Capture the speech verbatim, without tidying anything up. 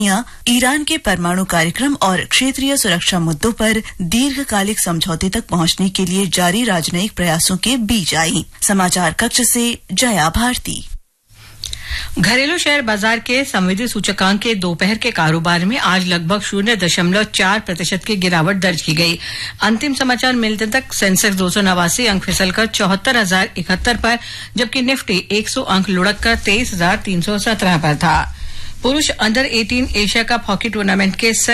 Iran के परमाणु कार्यक्रम और क्षेत्रीय सुरक्षा मुद्दों पर दीर्घकालिक समझौते तक पहुंचने के लिए जारी राजनयिक प्रयासों के बीच आई। समाचार कक्ष से जया भारती। घरेलू शेयर बाजार के संवेदी सूचकांक के दोपहर के कारोबार में आज लगभग शून्य दशमलव चार प्रतिशत की गिरावट दर्ज की गई। अंतिम समाचार मिलने तक सेंसेक्स दो सौ नवासी अंक फिसलकर चौहत्तर हजार इकहत्तर पर, जबकि निफ्टी एक सौ अंक लुढ़ककर तेईस हजार तीन सौ सत्रह पर था। पुरुष अंडर अठारह एशिया कप हॉकी टूर्नामेंट के